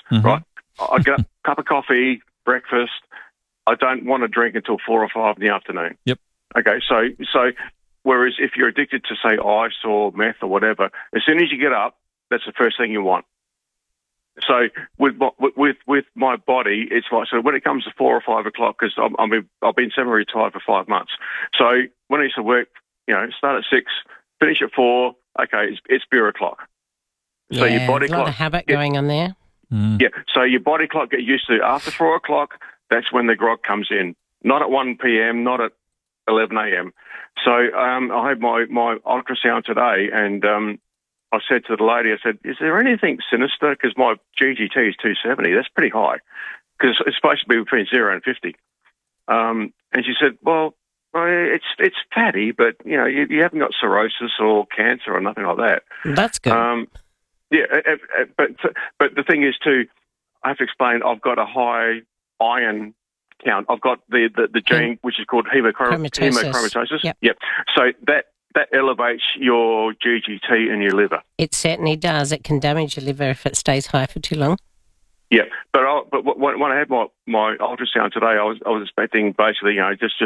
right? I get a cup of coffee, breakfast. I don't want to drink until 4 or 5 in the afternoon. Yep. Okay, so whereas if you're addicted to, say, ice or meth or whatever, as soon as you get up, that's the first thing you want. So with my body, it's like, so when it comes to 4 or 5 o'clock, because I've been semi-retired for 5 months. So when I used to work, start at 6, finish at 4. Okay, it's beer o'clock. Yeah, so your body a lot clock of habit going on there. Yeah, so your body clock get used to after 4 o'clock. That's when the grog comes in. Not at 1 p.m. Not at 11 a.m. So I had my ultrasound today, and I said to the lady, I said, "Is there anything sinister? Because my GGT is 270. That's pretty high, because it's supposed to be between 0 and 50." And she said, "Well, it's fatty, but you haven't got cirrhosis or cancer or nothing like that." That's good. But the thing is too, I have to explain. I've got a high iron count. I've got the gene which is called hemochromatosis. Yep. So that elevates your GGT in your liver. It certainly does. It can damage your liver if it stays high for too long. Yeah, but when I had my ultrasound today, I was expecting basically just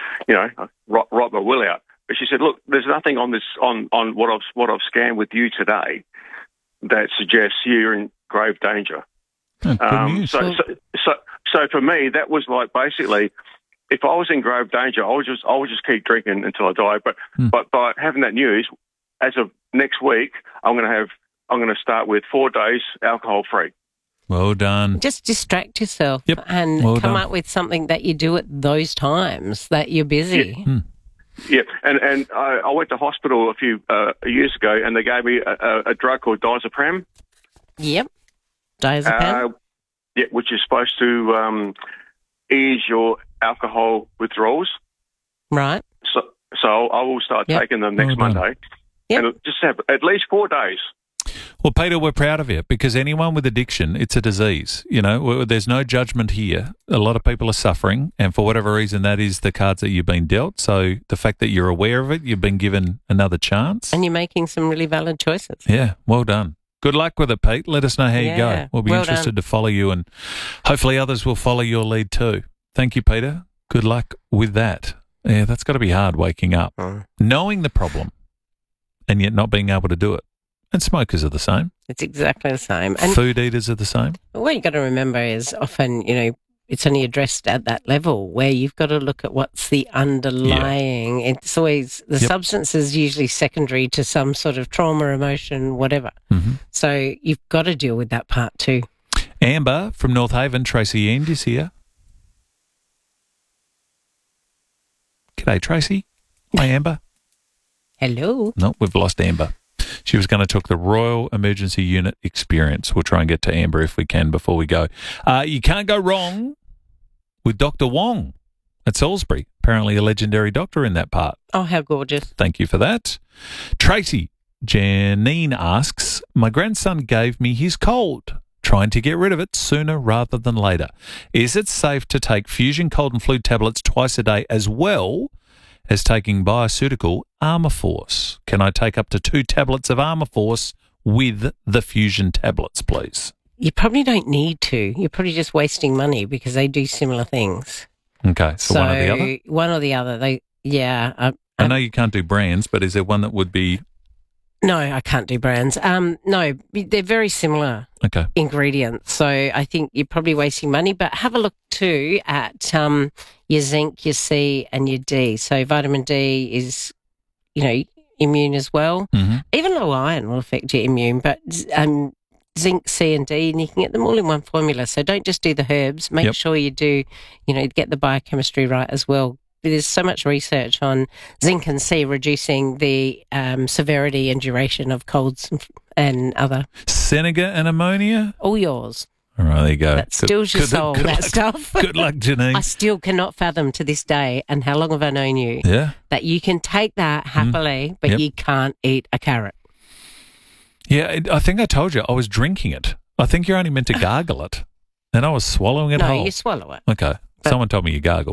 rot my will out. But she said, "Look, there's nothing on this on what I've scanned with you today that suggests you're in grave danger." Good news. So for me, that was like basically, if I was in grave danger, I would just keep drinking until I die. But by having that news, as of next week, I'm going to start with 4 days alcohol free. Well done. Just distract yourself and well come done. up with something that you do at those times that you're busy. Yeah, and I went to hospital a few years ago, and they gave me a drug called diazepam. Yep, diazepam. Which is supposed to ease your alcohol withdrawals. Right. So I will start taking them next Monday. Yep. And just have at least 4 days. Well, Peter, we're proud of you, because anyone with addiction, it's a disease. There's no judgment here. A lot of people are suffering, and for whatever reason, that is the cards that you've been dealt. So the fact that you're aware of it, you've been given another chance. And you're making some really valid choices. Yeah, well done. Good luck with it, Pete. Let us know how you go. We'll be interested to follow you, and hopefully others will follow your lead too. Thank you, Peter. Good luck with that. Yeah, that's got to be hard, waking up, knowing the problem and yet not being able to do it. And smokers are the same. It's exactly the same. And food eaters are the same. What you got to remember is often, it's only addressed at that level where you've got to look at what's the underlying. Yeah. It's always, the substance is usually secondary to some sort of trauma, emotion, whatever. Mm-hmm. So you've got to deal with that part too. Amber from North Haven, Tracy End is here. G'day, Tracy. Hi, Amber. Hello. No, we've lost Amber. She was going to talk the Royal Emergency Unit experience. We'll try and get to Amber if we can before we go. You can't go wrong with Dr. Wong at Salisbury. Apparently a legendary doctor in that part. Oh, how gorgeous. Thank you for that. Tracy, Janine asks, my grandson gave me his cold, trying to get rid of it sooner rather than later. Is it safe to take Fusion cold and flu tablets twice a day as well as taking Bioceutical Armour Force? Can I take up to 2 tablets of Armour Force with the Fusion tablets, please? You probably don't need to. You're probably just wasting money because they do similar things. Okay, so one or the other? One or the other. I know you can't do brands, but is there one that would be... No, I can't do brands. No, they're very similar ingredients. So I think you're probably wasting money. But have a look too at your zinc, your C, and your D. So vitamin D is, immune as well. Mm-hmm. Even low iron will affect your immune. But zinc, C, and D, and you can get them all in one formula. So don't just do the herbs. Make sure you do, get the biochemistry right as well. There's so much research on zinc and C reducing the severity and duration of colds and other. Seneca and ammonia? All yours. All right, there you go. That stills your soul, that stuff. Good luck, Janine. I still cannot fathom to this day, and how long have I known you, that you can take that happily, but you can't eat a carrot. Yeah, I think I told you I was drinking it. I think you're only meant to gargle it, and I was swallowing it whole. No, you swallow it. Okay. Someone told me you gargle, but...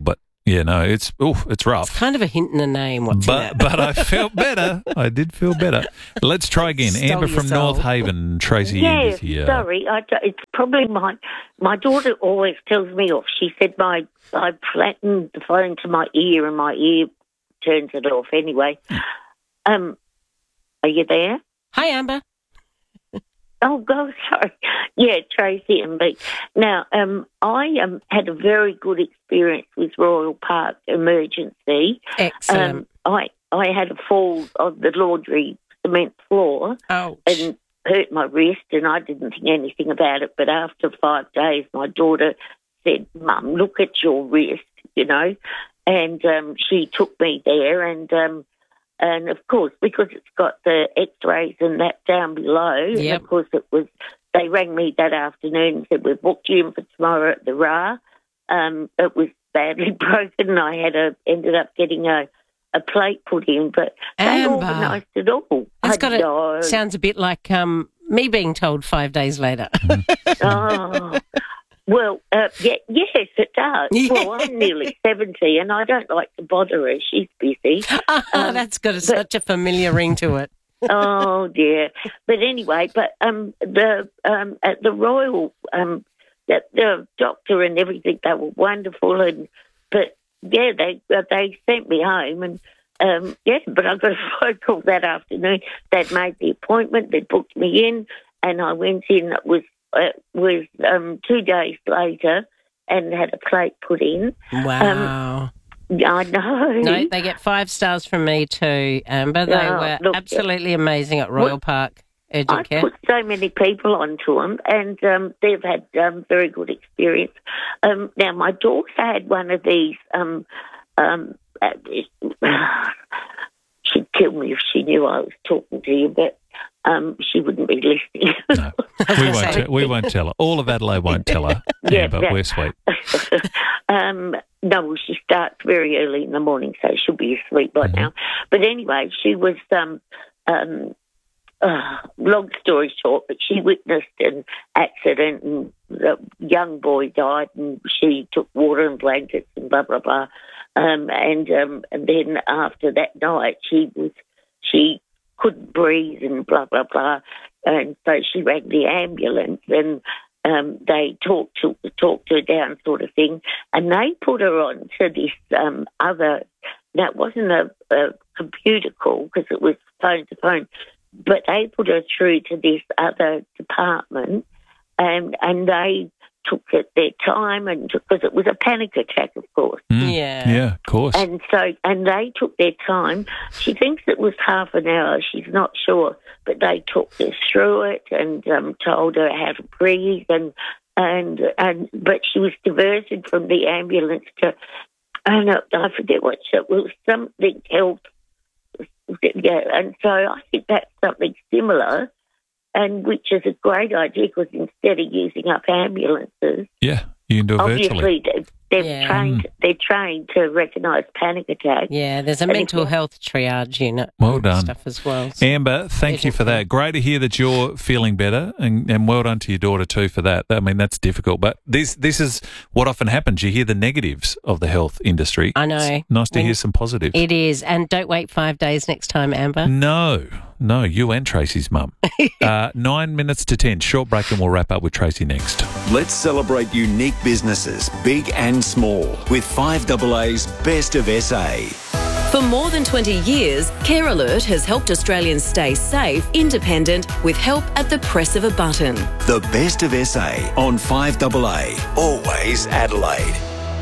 Yeah, no, it's rough. It's kind of a hint in the name. What's but I felt better. I did feel better. Let's try again. Amber from North Haven. Tracy, yes, with you. Sorry, it's probably my daughter always tells me off. She said I flattened the phone to my ear and my ear turns it off anyway. Are you there? Hi, Amber. Oh, God, sorry. Yeah, Tracy and me. Now, I had a very good experience with Royal Park Emergency. Excellent. I had a fall on the laundry cement floor. Ouch. And hurt my wrist, and I didn't think anything about it. But after 5 days, my daughter said, "Mum, look at your wrist," and she took me there, and of course, because it's got the X-rays and that down below, and of course they rang me that afternoon and said, "We've booked you in for tomorrow at the RA." It was badly broken, and I ended up getting a plate put in, but they organised it all. Sounds a bit like me being told 5 days later. Oh, well, yes, it does. Yeah. Well, I'm nearly 70, and I don't like to bother her. She's busy. That's got such a familiar ring to it. Oh, dear. But anyway, at the Royal, the doctor and everything, they were wonderful, they sent me home, and but I got a phone call that afternoon. They'd made the appointment, they'd booked me in, and I went in. It was 2 days later, and had a plate put in. Wow. I know. No, they get 5 stars from me too, Amber. They were absolutely amazing at Royal Park Urgent Care. I put so many people onto them, and they've had very good experience. Now, my daughter had one of these. She'd kill me if she knew I was talking to you, but she wouldn't be listening. No, we won't tell her. All of Adelaide won't tell her. Yeah, but we're sweet. No, she starts very early in the morning, so she'll be asleep by now. But anyway, she was, long story short, but she witnessed an accident, and the young boy died, and she took water and blankets and blah, blah, blah. And then after that night, she couldn't breathe and blah, blah, blah. And so she rang the ambulance, and they talked her down, sort of thing, and they put her on to this other. Now, it wasn't a computer call because it was phone to phone, but they put her through to this other department, and they took their time, and because it was a panic attack, of course. Yeah, of course. And they took their time. She thinks it was half an hour. She's not sure, but they took her through it and told her how to breathe, but she was diverted from the ambulance to, I forget what it was, something health. Yeah, and so I think that's something similar. And which is a great idea, because instead of using up ambulances, you can do it virtually. Obviously, they're trained to recognise panic attacks. Yeah, there's a mental health triage unit. Well done. Stuff as well. Amber, thank you for that. Great to hear that you're feeling better, and well done to your daughter too for that. I mean, that's difficult, but this is what often happens. You hear the negatives of the health industry. I know. It's nice to hear some positives. It is, and don't wait 5 days next time, Amber. No, you and Tracy's mum. 9 minutes to 10. Short break and we'll wrap up with Tracy next. Let's celebrate unique businesses, big and small, with 5AA's Best of SA. For more than 20 years, Care Alert has helped Australians stay safe, independent, with help at the press of a button. The Best of SA on 5AA. Always Adelaide.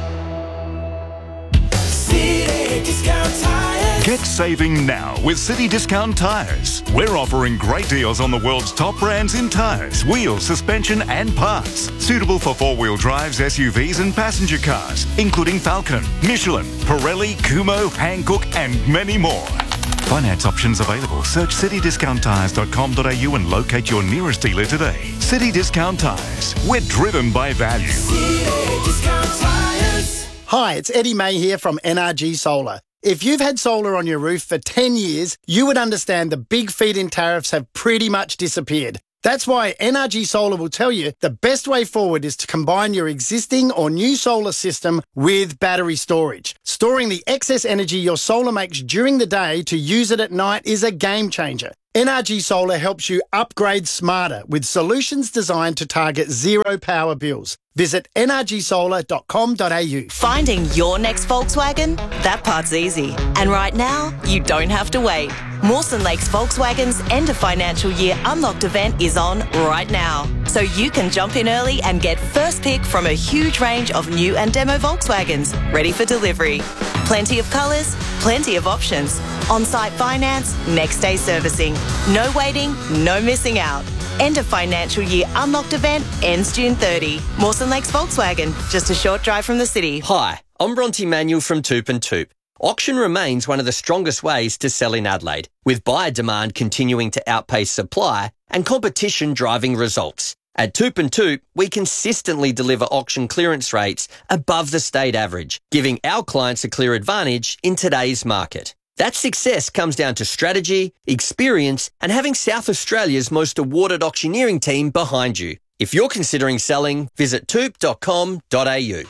City Discount Tires. Get saving now with City Discount Tires. We're offering great deals on the world's top brands in tyres, wheels, suspension and parts. Suitable for four-wheel drives, SUVs and passenger cars, including Falcon, Michelin, Pirelli, Kumho, Hankook and many more. Finance options available. Search citydiscounttires.com.au and locate your nearest dealer today. City Discount Tires. We're driven by value. City Discount Tires. Hi, it's Eddie May here from NRG Solar. If you've had solar on your roof for 10 years, you would understand the big feed-in tariffs have pretty much disappeared. That's why NRG Solar will tell you the best way forward is to combine your existing or new solar system with battery storage. Storing the excess energy your solar makes during the day to use it at night is a game changer. NRG Solar helps you upgrade smarter with solutions designed to target zero power bills. Visit nrgsolar.com.au. Finding your next Volkswagen? That part's easy. And right now, you don't have to wait. Mawson Lakes Volkswagen's end of financial year unlocked event is on right now. So you can jump in early and get first pick from a huge range of new and demo Volkswagens ready for delivery. Plenty of colours, plenty of options. On-site finance, next day servicing. No waiting, no missing out. End of financial year unlocked event ends June 30. Mawson Lakes Volkswagen, just a short drive from the city. Hi, I'm Bronte Manuel from Toop and Toop. Auction remains one of the strongest ways to sell in Adelaide, with buyer demand continuing to outpace supply and competition driving results. At Toop and Toop, we consistently deliver auction clearance rates above the state average, giving our clients a clear advantage in today's market. That success comes down to strategy, experience, and having South Australia's most awarded auctioneering team behind you. If you're considering selling, visit toop.com.au.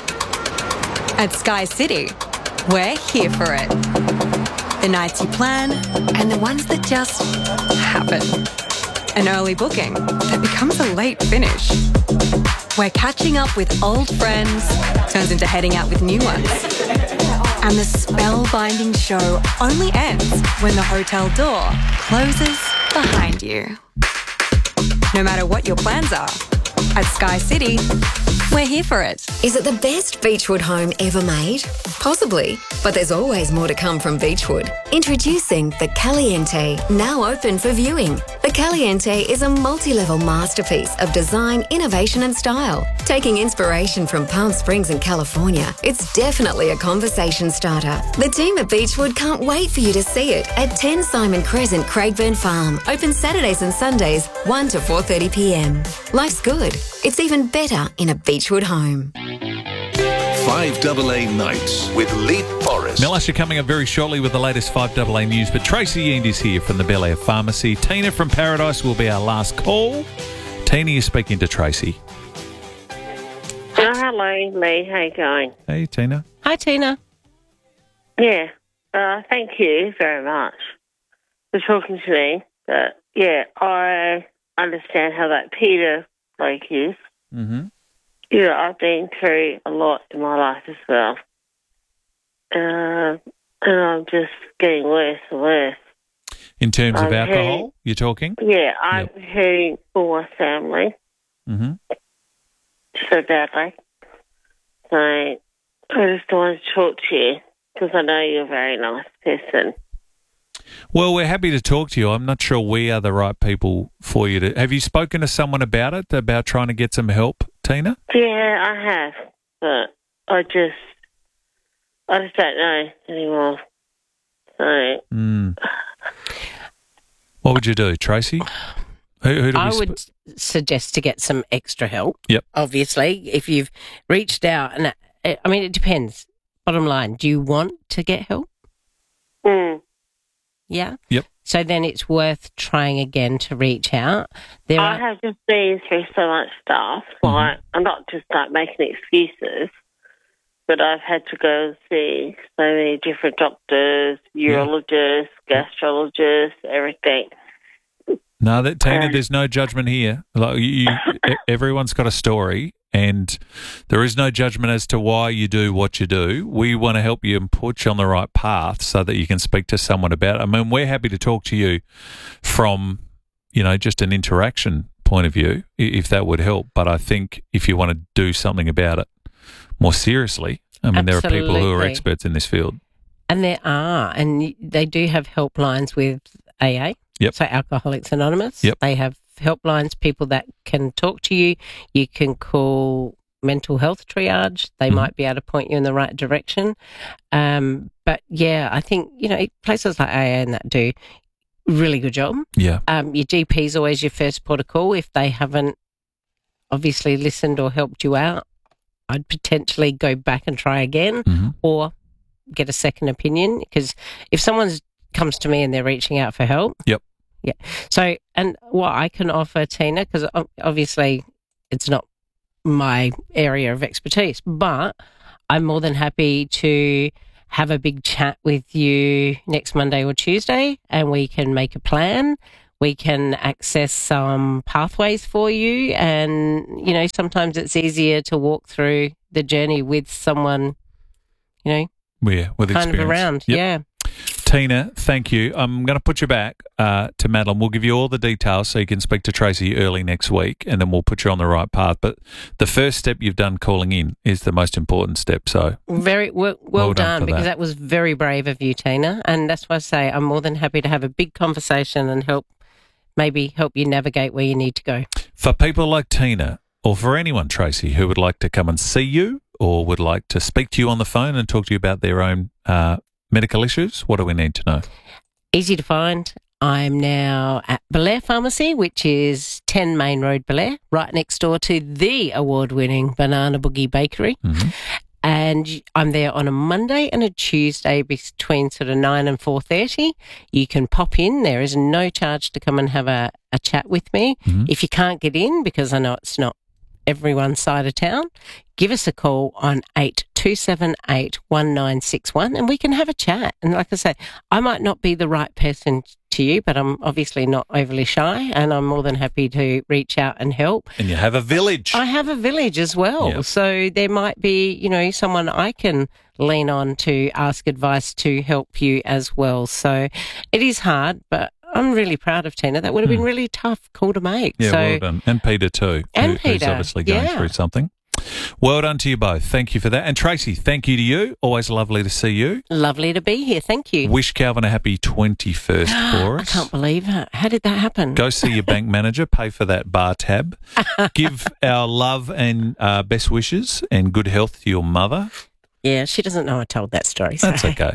At Sky City, we're here for it. The nights you plan and the ones that just happen. An early booking that becomes a late finish. Where catching up with old friends turns into heading out with new ones. And the spellbinding show only ends when the hotel door closes behind you. No matter what your plans are, at Sky City, we're here for it. Is it the best Beechwood home ever made? Possibly, but there's always more to come from Beechwood. Introducing the Caliente, now open for viewing. The Caliente is a multi-level masterpiece of design, innovation and style. Taking inspiration from Palm Springs in California, it's definitely a conversation starter. The team at Beechwood can't wait for you to see it at 10 Simon Crescent, Craigburn Farm. Open Saturdays and Sundays, 1 to 4:30 p.m. Life's good. It's even better in a Beechwood home. 5AA Nights with Leap Forrest. Mel Asher coming up very shortly with the latest 5AA news, but Tracy Eend is here from the Bel Air Pharmacy. Tina from Paradise will be our last call. Tina, you're speaking to Tracy. Oh, hello, Lee. How you going? Hey, Tina. Hi, Tina. Yeah, thank you very much for talking to me. But, yeah, I understand how that Peter bloke is. Mm-hmm. You know, I've been through a lot in my life as well. And I'm just getting worse and worse. In terms of alcohol, you're talking? Yeah, I'm hurting for my family. Mm-hmm. So badly. So I just wanted to talk to you because I know you're a very nice person. Well, we're happy to talk to you. I'm not sure we are the right people for you to... Have you spoken to someone about it, about trying to get some help, Tina? Yeah, I have, but I just don't know anymore. So... What would you do, Tracy? Who do I would suggest to get some extra help. Yep. Obviously, if you've reached out, and I mean, it depends. Bottom line, do you want to get help? Yeah? Yep. So then it's worth trying again to reach out. I have just been through so much stuff. Like, I'm not just making excuses, but I've had to go and see so many different doctors, urologists, gastrologists, everything. No, Tina, there's no judgment here. Like everyone's got a story, and there is no judgment as to why you do what you do. We want to help you and put you on the right path so that you can speak to someone about it. I mean, we're happy to talk to you from, just an interaction point of view, if that would help. But I think if you want to do something about it more seriously, I mean, There are people who are experts in this field. And there are, and they do have helplines with AA. Yep. So Alcoholics Anonymous. Yep. They have helplines, people that can talk to you. You can call mental health triage. They might be able to point you in the right direction. But yeah, I think, places like AA and that do a really good job. Yeah. Your GP is always your first port of call. If they haven't obviously listened or helped you out, I'd potentially go back and try again or get a second opinion, because if someone comes to me and they're reaching out for help, yep, Yeah. So, and what I can offer, Tina, because obviously it's not my area of expertise, but I'm more than happy to have a big chat with you next Monday or Tuesday, and we can make a plan. We can access some pathways for you, and, you know, sometimes it's easier to walk through the journey with someone, you know, with kind experience. of around. Yep. Yeah. Tina, thank you. I'm going to put you back to Madeline. We'll give you all the details so you can speak to Tracy early next week, and then we'll put you on the right path. But the first step you've done, calling in, is the most important step. So very well done, because that was very brave of you, Tina. And that's why I say I'm more than happy to have a big conversation and help you navigate where you need to go. For people like Tina, or for anyone, Tracy, who would like to come and see you or would like to speak to you on the phone and talk to you about their own medical issues, what do we need to know? Easy to find. I'm now at Belair Pharmacy, which is 10 Main Road, Belair, right next door to the award-winning Banana Boogie Bakery. Mm-hmm. And I'm there on a Monday and a Tuesday between sort of 9 and 4:30. You can pop in. There is no charge to come and have a chat with me. Mm-hmm. If you can't get in, because I know it's not everyone's side of town, give us a call on 82781961 and we can have a chat. And like I say, I might not be the right person to you, but I'm obviously not overly shy, and I'm more than happy to reach out and help. And you have a village. I have a village as well. Yep. So there might be, you know, someone I can lean on to ask advice to help you as well. So it is hard, but I'm really proud of Tina. That would have been really tough call to make. Yeah, so, well done. And Peter too. And who's Peter. obviously going through something. Well done to you both. Thank you for that. And Tracy, thank you to you. Always lovely to see you. Lovely to be here. Thank you. Wish Calvin a happy 21st for us. I can't believe it. How did that happen? Go see your bank manager. Pay for that bar tab. Give our love and best wishes and good health to your mother. Yeah, she doesn't know I told that story. So. That's okay.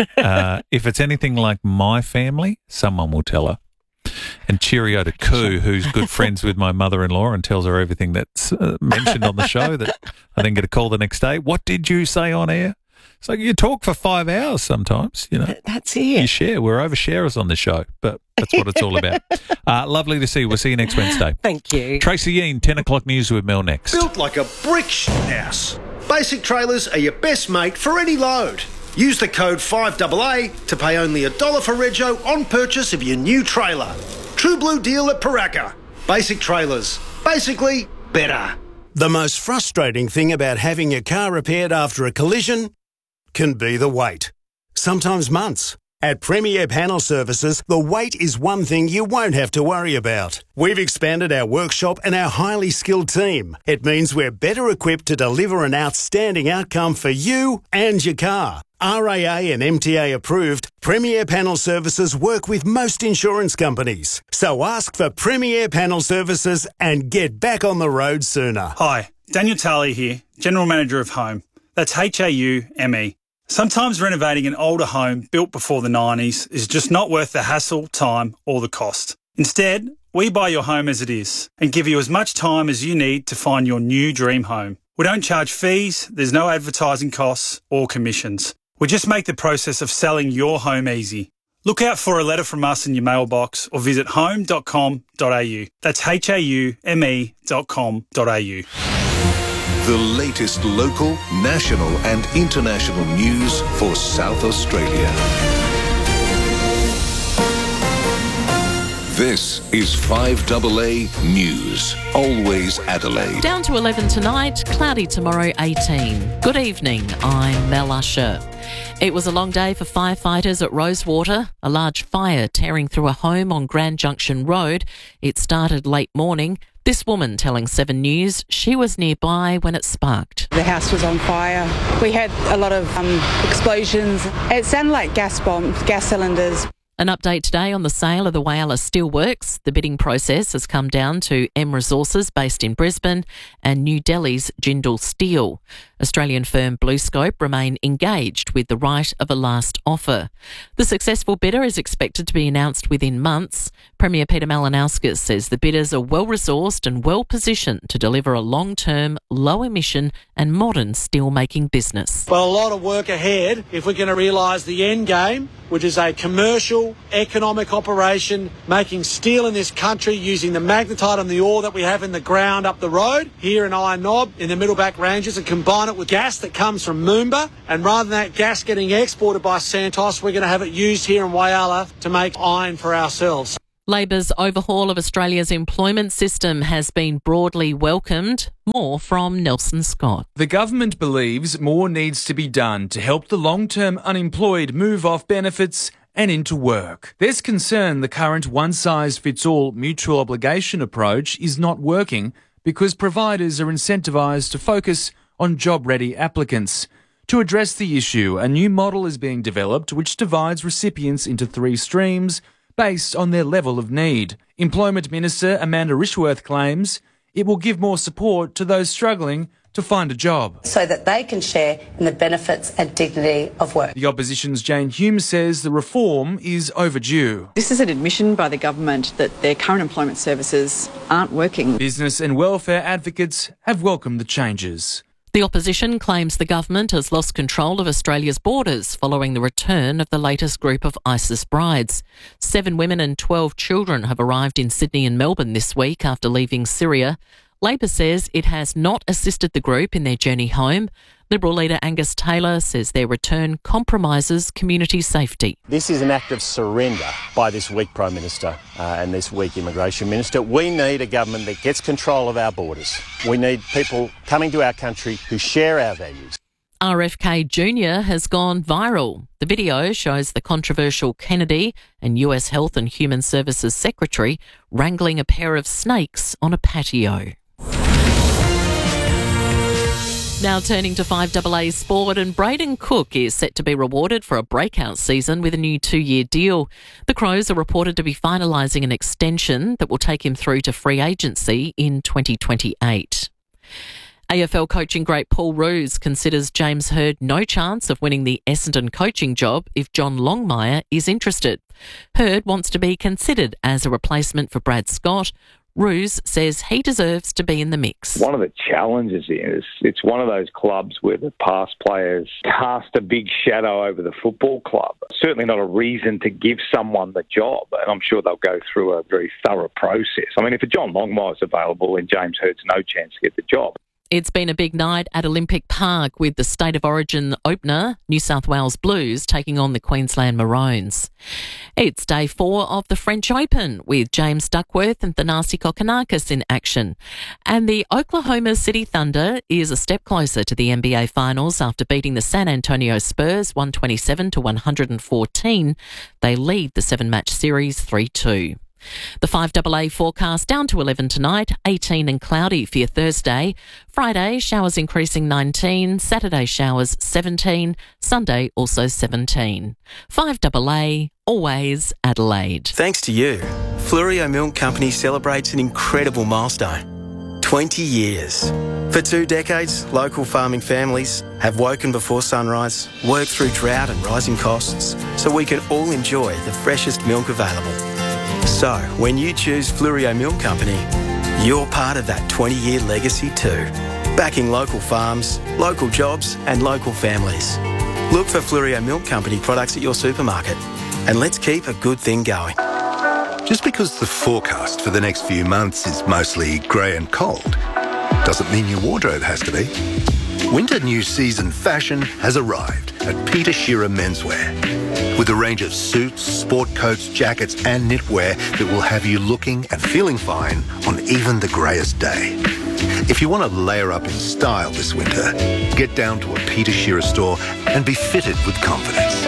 If it's anything like my family, someone will tell her. And cheerio to Koo, who's good friends with my mother-in-law and tells her everything that's mentioned on the show, that I then get a call the next day. What did you say on air? So you talk for 5 hours sometimes, you know. That's it. You share. We're oversharers on the show, but that's what it's all about. Lovely to see you. We'll see you next Wednesday. Thank you. Tracy Yeen, 10 o'clock news with Mel next. Built like a brick house. Basic Trailers are your best mate for any load. Use the code 5AA to pay only $1 for rego on purchase of your new trailer. True Blue deal at Paraka. Basic Trailers. Basically, better. The most frustrating thing about having your car repaired after a collision can be the wait. Sometimes months. At Premier Panel Services, the wait is one thing you won't have to worry about. We've expanded our workshop and our highly skilled team. It means we're better equipped to deliver an outstanding outcome for you and your car. RAA and MTA approved, Premier Panel Services work with most insurance companies. So ask for Premier Panel Services and get back on the road sooner. Hi, Daniel Talley here, General Manager of Home. That's HAUME. Sometimes renovating an older home built before the 90s is just not worth the hassle, time or the cost. Instead, we buy your home as it is and give you as much time as you need to find your new dream home. We don't charge fees, there's no advertising costs or commissions. We just make the process of selling your home easy. Look out for a letter from us in your mailbox or visit home.com.au. That's HAUME.com.au. The latest local, national and international news for South Australia. This is 5AA News. Always Adelaide. Down to 11 tonight, cloudy tomorrow 18. Good evening, I'm Mel Usher. It was a long day for firefighters at Rosewater. A large fire tearing through a home on Grand Junction Road. It started late morning. This woman telling 7 News she was nearby when it sparked. The house was on fire. We had a lot of explosions. It sounded like gas bombs, gas cylinders. An update today on the sale of the Whyalla Steelworks. The bidding process has come down to M Resources based in Brisbane and New Delhi's Jindal Steel. Australian firm BlueScope remain engaged with the right of a last offer. The successful bidder is expected to be announced within months. Premier Peter Malinauskas says the bidders are well-resourced and well-positioned to deliver a long-term, low-emission and modern steel-making business. Well, a lot of work ahead if we're going to realise the end game, which is a commercial, small economic operation making steel in this country using the magnetite and the ore that we have in the ground up the road here in Iron Knob in the Middleback Ranges and combine it with gas that comes from Moomba. And rather than that gas getting exported by Santos, we're going to have it used here in Whyalla to make iron for ourselves. Labor's overhaul of Australia's employment system has been broadly welcomed. More from Nelson Scott. The government believes more needs to be done to help the long-term unemployed move off benefits and into work. There's concern the current one-size-fits-all mutual obligation approach is not working because providers are incentivised to focus on job-ready applicants. To address the issue, a new model is being developed which divides recipients into 3 streams based on their level of need. Employment Minister Amanda Rishworth claims it will give more support to those struggling to find a job, so that they can share in the benefits and dignity of work. The Opposition's Jane Hume says the reform is overdue. This is an admission by the government that their current employment services aren't working. Business and welfare advocates have welcomed the changes. The opposition claims the government has lost control of Australia's borders following the return of the latest group of ISIS brides. 7 women and 12 children have arrived in Sydney and Melbourne this week after leaving Syria. Labor says it has not assisted the group in their journey home. Liberal leader Angus Taylor says their return compromises community safety. This is an act of surrender by this weak Prime Minister and this weak Immigration Minister. We need a government that gets control of our borders. We need people coming to our country who share our values. RFK Jr. has gone viral. The video shows the controversial Kennedy and US Health and Human Services Secretary wrangling a pair of snakes on a patio. Now turning to 5AA sport, and Braden Cook is set to be rewarded for a breakout season with a new 2-year deal. The Crows are reported to be finalising an extension that will take him through to free agency in 2028. AFL coaching great Paul Roos considers James Hird no chance of winning the Essendon coaching job if John Longmire is interested. Hird wants to be considered as a replacement for Brad Scott. Roos says he deserves to be in the mix. One of the challenges is it's one of those clubs where the past players cast a big shadow over the football club. Certainly not a reason to give someone the job, and I'm sure they'll go through a very thorough process. I mean, if a John Longmire's available, then James Hird's no chance to get the job. It's been a big night at Olympic Park with the State of Origin opener, New South Wales Blues, taking on the Queensland Maroons. It's day 4 of the French Open with James Duckworth and Thanasi Kokkinakis in action. And the Oklahoma City Thunder is a step closer to the NBA Finals after beating the San Antonio Spurs 127-114. They lead the 7-match series 3-2. The 5AA forecast down to 11 tonight, 18 and cloudy for your Thursday. Friday, showers increasing 19, Saturday showers 17, Sunday also 17. 5AA, always Adelaide. Thanks to you, Fluorio Milk Company celebrates an incredible milestone. 20 years. For 2 decades, local farming families have woken before sunrise, worked through drought and rising costs, so we can all enjoy the freshest milk available. So, when you choose Fluorio Milk Company, you're part of that 20-year legacy too. Backing local farms, local jobs and local families. Look for Fluorio Milk Company products at your supermarket. And let's keep a good thing going. Just because the forecast for the next few months is mostly grey and cold, doesn't mean your wardrobe has to be. Winter new season fashion has arrived at Peter Shearer Menswear. With a range of suits, sport coats, jackets and knitwear that will have you looking and feeling fine on even the greyest day. If you want to layer up in style this winter, get down to a Peter Shearer store and be fitted with confidence.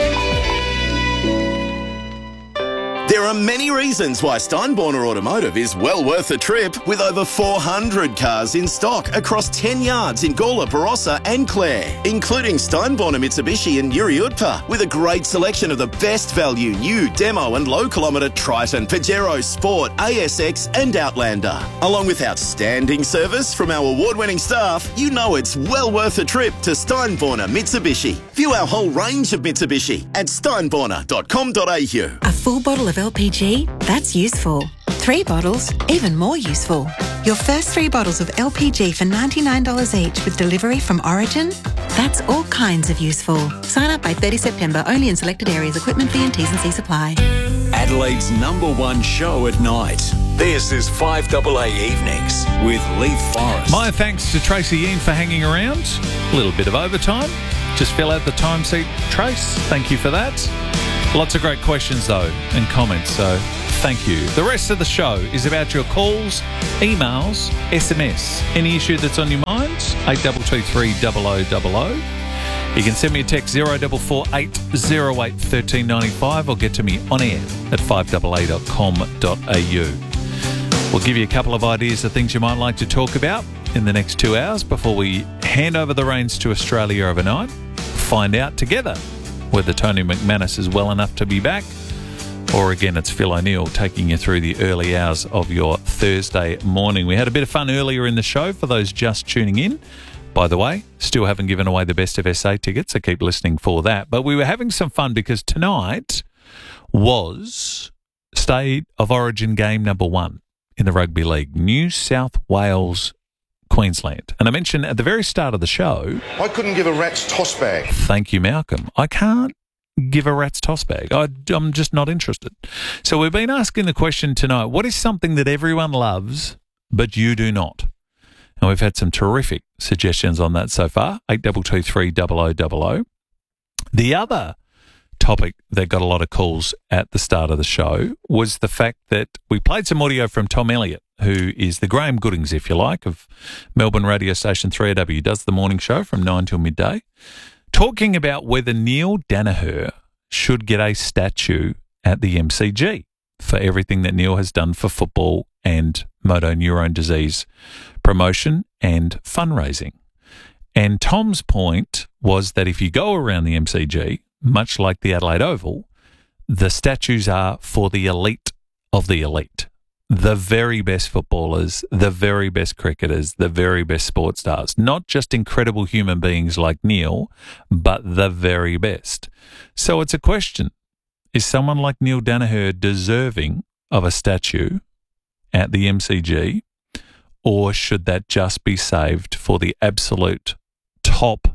There are many reasons why Steinborner Automotive is well worth a trip, with over 400 cars in stock across 10 yards in Gawler, Barossa and Clare, including Steinborner Mitsubishi and Yuri Utpa, with a great selection of the best value new demo and low kilometre Triton, Pajero Sport, ASX and Outlander. Along with outstanding service from our award-winning staff, you know it's well worth a trip to Steinborner Mitsubishi. View our whole range of Mitsubishi at steinborner.com.au. A full bottle of LPG? That's useful. 3 bottles, even more useful. Your first 3 bottles of LPG for $99 each with delivery from Origin? That's all kinds of useful. Sign up by 30 September, only in selected areas. Equipment fee and T's and C's apply. Adelaide's #1 show at night. This is 5AA Evenings with Leith Forrest. My thanks to Tracy Ian for hanging around. A little bit of overtime. Just fill out the timesheet, Trace. Thank you for that. Lots of great questions, though, and comments, so thank you. The rest of the show is about your calls, emails, SMS. Any issue that's on your mind, 8223 0000. You can send me a text 0448 08 1395 or get to me on air at 5AA.com.au. We'll give you a couple of ideas of things you might like to talk about in the next 2 hours before we hand over the reins to Australia overnight. Find out together whether Tony McManus is well enough to be back, or again it's Phil O'Neill taking you through the early hours of your Thursday morning. We had a bit of fun earlier in the show for those just tuning in. By the way, still haven't given away the Best of SA tickets, so keep listening for that. But we were having some fun because tonight was State of Origin game number 1 in the Rugby League, New South Wales, Queensland. And I mentioned at the very start of the show, I couldn't give a rat's toss bag. Thank you, Malcolm. I can't give a rat's toss bag. I'm just not interested. So we've been asking the question tonight, what is something that everyone loves but you do not? And we've had some terrific suggestions on that so far, 8223 0000. The other topic that got a lot of calls at the start of the show was the fact that we played some audio from Tom Elliott, who is the Graham Goodings, if you like, of Melbourne radio station 3AW, does the morning show from 9 till midday, talking about whether Neil Daniher should get a statue at the MCG for everything that Neil has done for football and motor neurone disease promotion and fundraising. And Tom's point was that if you go around the MCG, much like the Adelaide Oval, the statues are for the elite of the elite. The very best footballers, the very best cricketers, the very best sports stars. Not just incredible human beings like Neil, but the very best. So it's a question. Is someone like Neil Daniher deserving of a statue at the MCG, or should that just be saved for the absolute top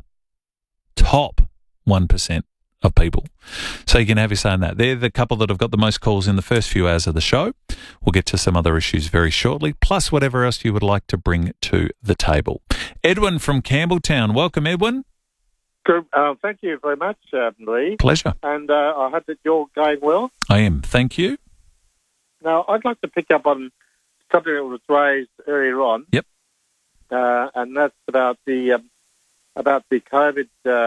1% of people? So you can have your say on that. They're the couple that have got the most calls in the first few hours of the show. We'll get to some other issues very shortly, plus whatever else you would like to bring to the table. Edwin from Campbelltown. Welcome, Edwin. Good. Thank you very much, Lee. Pleasure. And I hope that you're going well. I am. Thank you. Now, I'd like to pick up on something that was raised earlier on. Yep. And that's about the COVID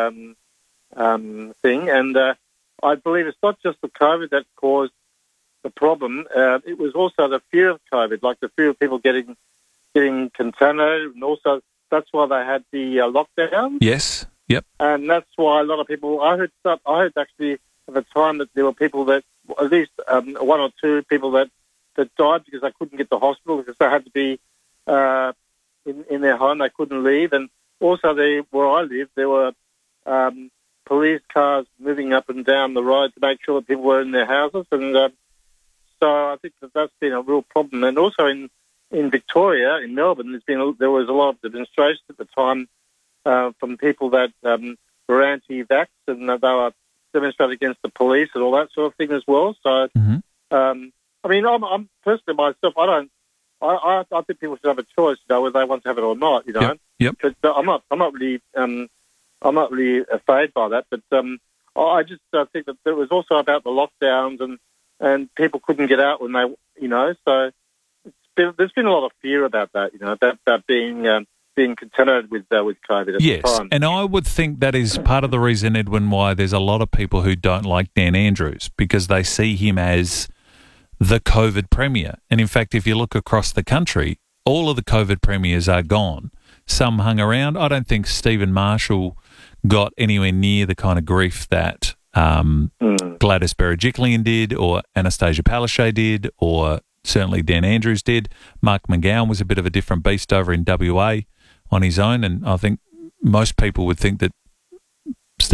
thing. And I believe it's not just the COVID that caused the problem. It was also the fear of COVID, like the fear of people getting contaminated, and also that's why they had the lockdown. Yes. Yep. And that's why a lot of people. I heard actually at the time that there were people that at least 1 or 2 people that died because they couldn't get to hospital because they had to be in their home. They couldn't leave, and also where I live, there were police cars moving up and down the road to make sure that people were in their houses, and so I think that's been a real problem. And also in Victoria, in Melbourne, there was a lot of demonstrations at the time from people that were anti-vax, and they were demonstrating against the police and all that sort of thing as well. So, I mean, I'm personally myself, I think people should have a choice, whether they want to have it or not, Yep. But I'm not really afraid by that. But I just think that it was also about the lockdowns and people couldn't get out when they, so there's been a lot of fear about that, about being contaminated with COVID at the time. And I would think that is part of the reason, Edwin, why there's a lot of people who don't like Dan Andrews, because they see him as the COVID premier. And in fact, if you look across the country, all of the COVID premiers are gone. Some hung around. I don't think Stephen Marshall got anywhere near the kind of grief that Gladys Berejiklian did, or Anastasia Palaszczuk did, or certainly Dan Andrews did. Mark McGowan was a bit of a different beast over in WA on his own, and I think most people would think that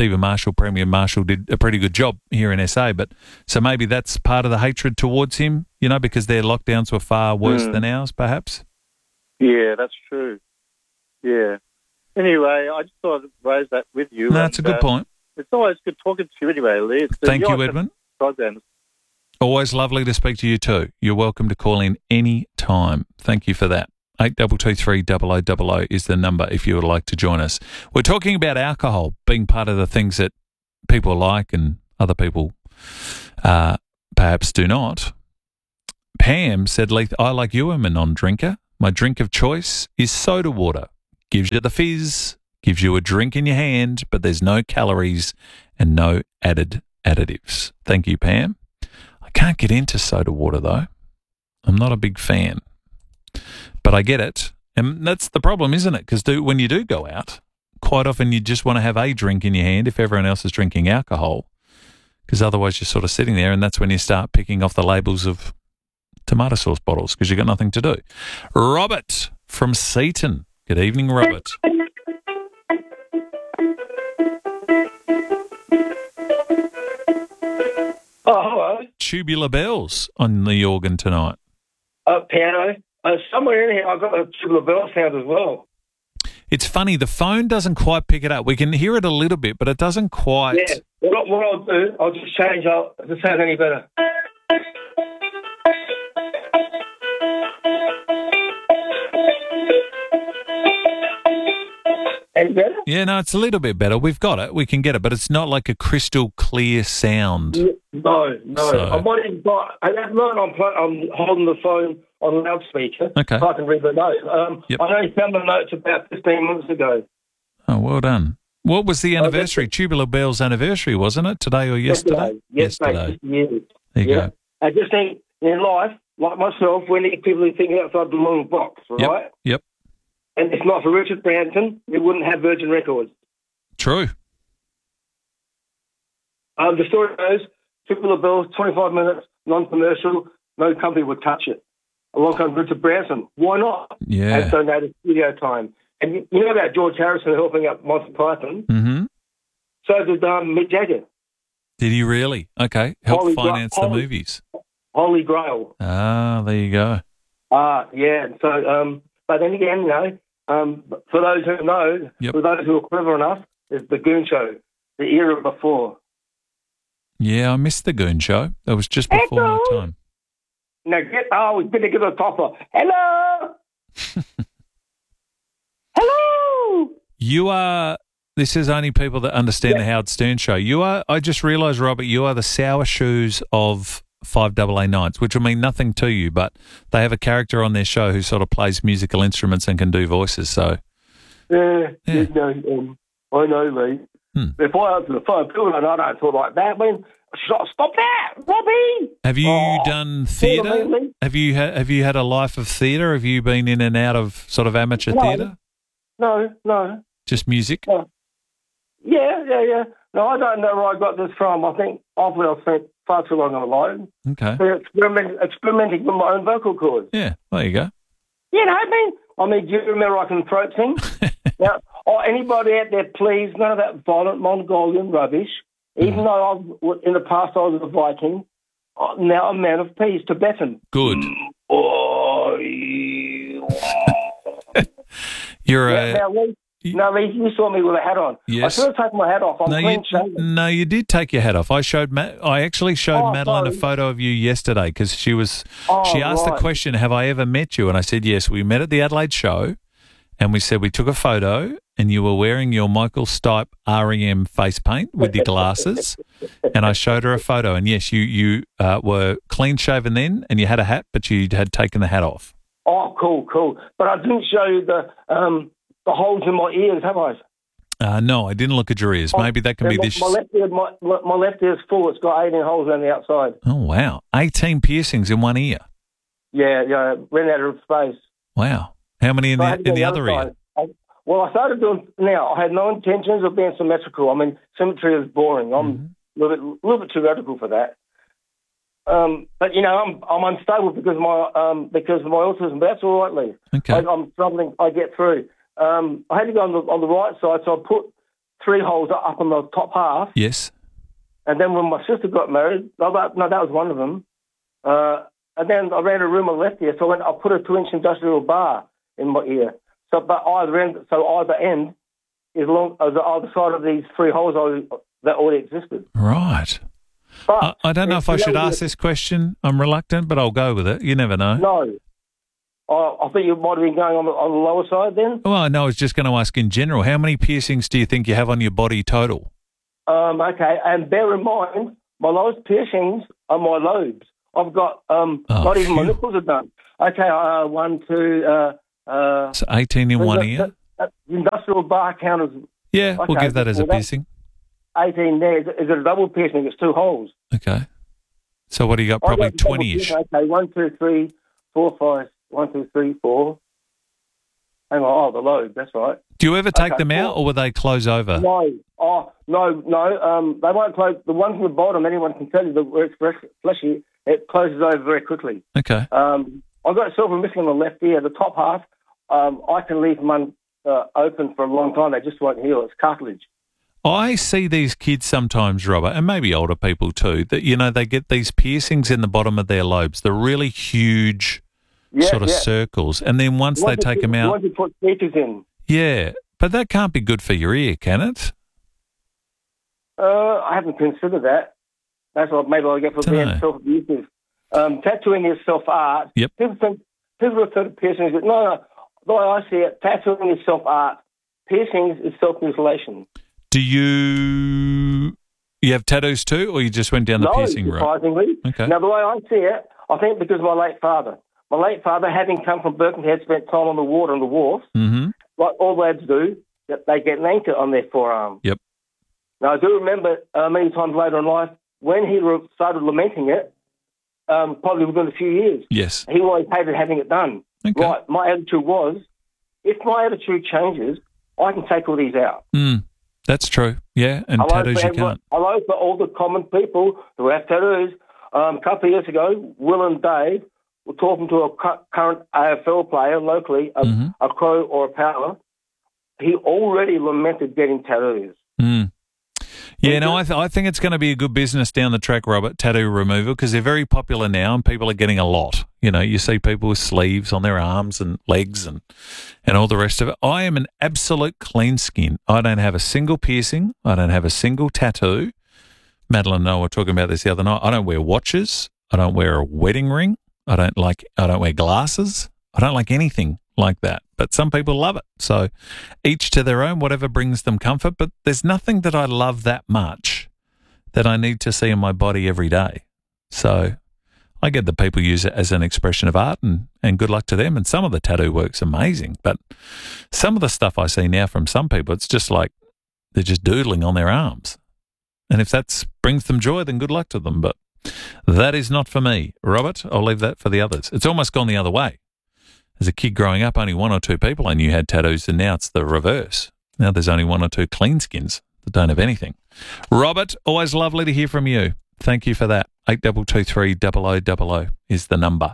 Premier Marshall did a pretty good job here in SA, but so maybe that's part of the hatred towards him, because their lockdowns were far worse than ours, perhaps. Yeah, that's true. Yeah. Anyway, I just thought I'd raise that with you. No, that's a good point. It's always good talking to you anyway, Lee. Thank you, Edwin. Programs. Always lovely to speak to you too. You're welcome to call in any time. Thank you for that. 8223 0000 is the number if you would like to join us. We're talking about alcohol being part of the things that people like and other people perhaps do not. Pam said, Leith, I, like you, am a non-drinker. My drink of choice is soda water. Gives you the fizz, gives you a drink in your hand, but there's no calories and no added additives. Thank you, Pam. I can't get into soda water, though. I'm not a big fan. But I get it. And that's the problem, isn't it? Because when you do go out, quite often you just want to have a drink in your hand if everyone else is drinking alcohol. Because otherwise you're sort of sitting there, and that's when you start picking off the labels of tomato sauce bottles because you've got nothing to do. Robert from Seaton. Good evening, Robert. Oh, hello. Tubular bells on the organ tonight. Piano. Somewhere in here I've got a tubular bell sound as well. It's funny, the phone doesn't quite pick it up. We can hear it a little bit, but it doesn't quite. Yeah. What I'll do, I'll just change up if it sounds any better. Any better? Yeah, no, it's a little bit better. We've got it. We can get it, but it's not like a crystal clear sound. No. So. I might even at the moment I'm holding the phone on loudspeaker. Okay. So I can read the notes. Yep. I only found the notes about 15 minutes ago. Oh, well done. What was the anniversary? Tubular Bell's anniversary, wasn't it? Today or yesterday? Yesterday. There you go. I just think in life, like myself, we need people who think outside the long box, right? Yep. And if not for Richard Branson, we wouldn't have Virgin Records. True. The story goes, Tubular Bells, 25 minutes, non-commercial, no company would touch it. Along comes Richard Branson. Why not? Yeah. And so now the studio time. And you know about George Harrison helping out Monty Python? Mm-hmm. So did Mick Jagger. Did he really? Okay. Help finance the movies. Holy Grail. Ah, there you go. Yeah. So, but then again, for those who know, for those who are clever enough, is the Goon Show, the era before. Yeah, I missed the Goon Show. That was just before my time. Now we better get a topper. Hello. Hello. You are. This is only people that understand the Howard Stern Show. You are. I just realised, Robert, you are the sour shoes of 5AA Nights, which will mean nothing to you, but they have a character on their show who sort of plays musical instruments and can do voices. So, I know, Lee. If I answer the phone, people don't talk like that. Stop that, Robbie! Have you done theatre? Have you had a life of theatre? Have you been in and out of sort of amateur theatre? No. Just music? Yeah. No, I don't know where I got this from. I think obviously I've spent far too long alone. Okay. Experimenting with my own vocal cords. Yeah, there you go. You know what I mean, do you remember I can throat sing? Now, anybody out there, please, none of that violent Mongolian rubbish. Even though in the past I was a Viking, now I'm a man of peace, Tibetan. Good. You're Lee, you saw me with a hat on. Yes. I should have taken my hat off. I'm clean shaven. No, you did take your hat off. I actually showed Madeline a photo of you yesterday because she asked the question, have I ever met you? And I said, yes, we met at the Adelaide show. And we said we took a photo and you were wearing your Michael Stipe REM face paint with your glasses. And I showed her a photo. And, yes, you were clean-shaven then and you had a hat, but you had taken the hat off. Oh, cool. But I didn't show you the holes in my ears, have I? No, I didn't look at your ears. Maybe that can be this. My left ear's full. It's got 18 holes around the outside. Oh, wow. 18 piercings in one ear. Yeah, ran out of space. Wow. How many in the other ear? Well, I started doing now. I had no intentions of being symmetrical. I mean, symmetry is boring. I'm a little bit too radical for that. But I'm unstable because of my autism. But that's all right, Lee. Okay. I'm struggling. I get through. I had to go on the right side, so I put 3 holes up on the top half. Yes. And then when my sister got married, that was one of them. and then I ran a room on the left ear, so I put a 2-inch industrial bar in my ear. So, but either end is long as either side of these 3 holes that already existed. Right. But I don't know if I should ask this question. I'm reluctant, but I'll go with it. You never know. No. I think you might have been going on the lower side then. Well, no, I was just going to ask in general, how many piercings do you think you have on your body total? Okay, and bear in mind, my lowest piercings are my lobes. I've got, not even my nipples are done. Okay, 1, 2... so 18 in one ear? The industrial bar counters. Yeah, we'll give that as a piercing. 18 there. Is it a double piercing? It's 2 holes. Okay. So what do you got? Probably 20-ish. Okay, 1, 2, 3, 4, 5. 1, 2, 3, 4. Hang on. Oh, the lobe. That's right. Do you ever take them out, or will they close over? No. Oh, no. They won't close. The ones on the bottom, anyone can tell you that where it's fleshy, it closes over very quickly. Okay. I've got silver missing on the left ear. The top half, I can leave them open for a long time. They just won't heal. It's cartilage. I see these kids sometimes, Robert, and maybe older people too, that, they get these piercings in the bottom of their lobes, the really huge circles, and then once they take them out... Once you put stitches in. Yeah, but that can't be good for your ear, can it? I haven't considered that. That's what maybe I get for being self-abusive. Tattooing is self-art. Yep. People refer to piercings, but no. The way I see it, tattooing is self-art. Piercings is self-mutilation. Do you have tattoos too, or you just went down the piercing route? No, surprisingly. Okay. Now, the way I see it, I think because of my late father, having come from Birkenhead, spent time on the water on the wharf, like all lads do, that they get an anchor on their forearm. Yep. Now, I do remember many times later in life, when he started lamenting it, probably within a few years, yes, he always hated having it done. Okay. Right, my attitude was, if my attitude changes, I can take all these out. That's true. Yeah, and tattoos you can't. Hello for all the common people who have tattoos. A couple of years ago, Will and Dave were talking to a current AFL player locally, a Crow or a Power. He already lamented getting tattoos. Yeah, no, I think it's going to be a good business down the track, Robert, tattoo removal, because they're very popular now and people are getting a lot. You see people with sleeves on their arms and legs and all the rest of it. I am an absolute clean skin. I don't have a single piercing. I don't have a single tattoo. Madeline and I were talking about this the other night. I don't wear watches. I don't wear a wedding ring. I don't wear glasses. I don't like anything like that. But some people love it. So each to their own, whatever brings them comfort. But there's nothing that I love that much that I need to see in my body every day. So I get that people use it as an expression of art and good luck to them. And some of the tattoo work's amazing. But some of the stuff I see now from some people, it's just like they're just doodling on their arms. And if that brings them joy, then good luck to them. But that is not for me. Robert, I'll leave that for the others. It's almost gone the other way. As a kid growing up, only 1 or 2 people I knew had tattoos, and now it's the reverse. Now there's only 1 or 2 clean skins that don't have anything. Robert, always lovely to hear from you. Thank you for that. 8223 0000 is the number.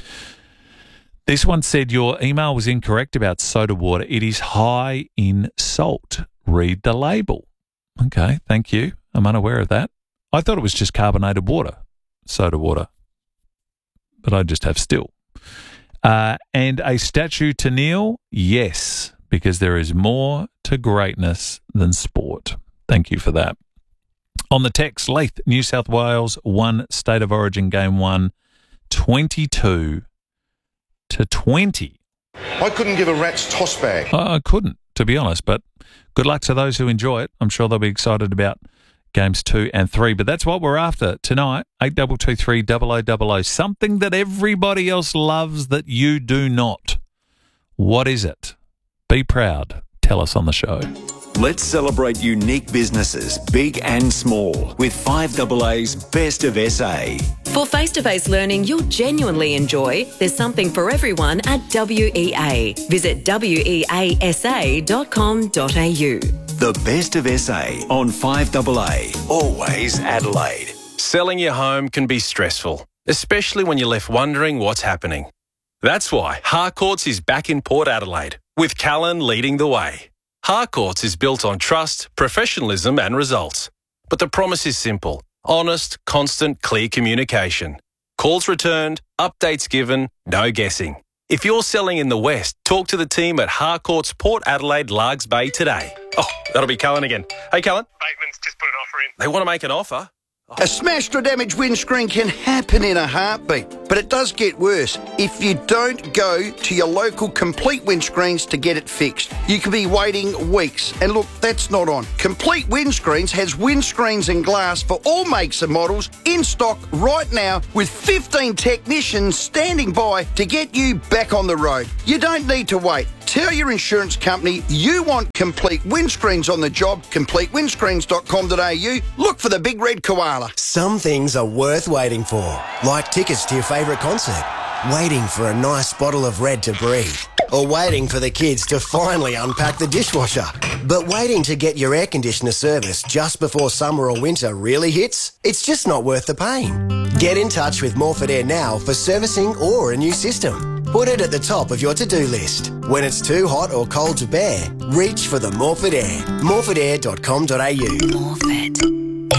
This one said your email was incorrect about soda water. It is high in salt. Read the label. Okay, thank you. I'm unaware of that. I thought it was just carbonated water, soda water, but I just have still. And a statue to Neil? Yes, because there is more to greatness than sport. Thank you for that. On the text, Leith, New South Wales won State of Origin Game 1, 22-20. I couldn't give a rat's toss bag. I couldn't, to be honest, but good luck to those who enjoy it. I'm sure they'll be excited about Games 2 and 3, but that's what we're after tonight. 8223 0000. Something that everybody else loves that you do not. What is it? Be proud. Tell us on the show. Let's celebrate unique businesses, big and small, with 5AA's Best of SA. For face-to-face learning you'll genuinely enjoy, there's something for everyone at WEA. Visit weasa.com.au. The Best of SA on 5AA, always Adelaide. Selling your home can be stressful, especially when you're left wondering what's happening. That's why Harcourts is back in Port Adelaide, with Callan leading the way. Harcourts is built on trust, professionalism and results. But the promise is simple: honest, constant, clear communication. Calls returned, updates given, no guessing. If you're selling in the West, talk to the team at Harcourts Port Adelaide Largs Bay today. Oh, that'll be Callan again. Hey, Callan. Bateman's just put an offer in. They want to make an offer? A smashed or damaged windscreen can happen in a heartbeat, but it does get worse if you don't go to your local Complete Windscreens to get it fixed. You could be waiting weeks, and look, that's not on. Complete Windscreens has windscreens and glass for all makes and models in stock right now with 15 technicians standing by to get you back on the road. You don't need to wait. Tell your insurance company you want Complete Windscreens on the job. CompleteWindscreens.com.au. Look for the big red koala. Some things are worth waiting for, like tickets to your favourite concert, waiting for a nice bottle of Red to breathe, or waiting for the kids to finally unpack the dishwasher. But waiting to get your air conditioner serviced just before summer or winter really hits? It's just not worth the pain. Get in touch with Morford Air now for servicing or a new system. Put it at the top of your to-do list. When it's too hot or cold to bear, reach for the Morford Air. morfordair.com.au. Morford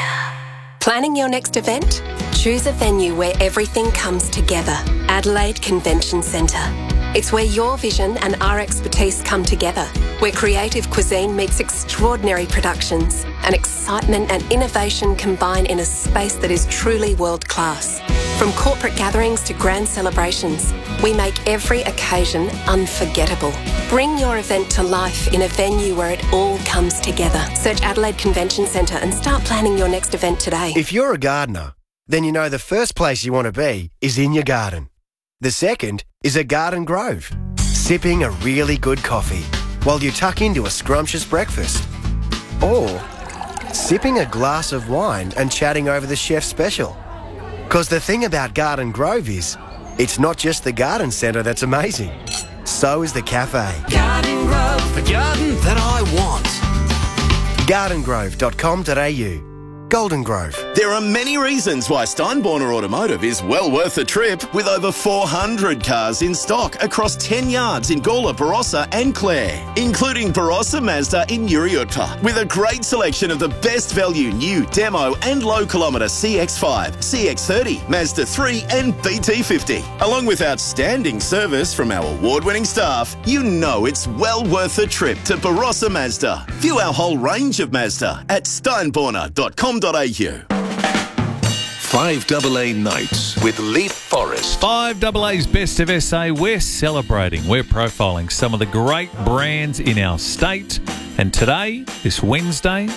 Air. Planning your next event? Choose a venue where everything comes together. Adelaide Convention Centre. It's where your vision and our expertise come together, where creative cuisine meets extraordinary productions and excitement and innovation combine in a space that is truly world-class. From corporate gatherings to grand celebrations, we make every occasion unforgettable. Bring your event to life in a venue where it all comes together. Search Adelaide Convention Centre and start planning your next event today. If you're a gardener, then you know the first place you want to be is in your garden. The second is a garden grove, sipping a really good coffee while you tuck into a scrumptious breakfast. Or sipping a glass of wine and chatting over the chef's special. Because the thing about Garden Grove is, it's not just the garden centre that's amazing. So is the cafe. Garden Grove, the garden that I want. gardengrove.com.au. Golden Grove. There are many reasons why Steinborner Automotive is well worth the trip, with over 400 cars in stock across 10 yards in Gawler, Barossa and Clare, including Barossa Mazda in Uriutpa, with a great selection of the best value new demo and low kilometre CX-5, CX-30, Mazda 3 and BT50. Along with outstanding service from our award-winning staff, you know it's well worth the trip to Barossa Mazda. View our whole range of Mazda at steinborner.com.au. 5AA Nights with Leith Forrest. 5AA's Best of SA. We're celebrating, we're profiling some of the great brands in our state. And today, this Wednesday,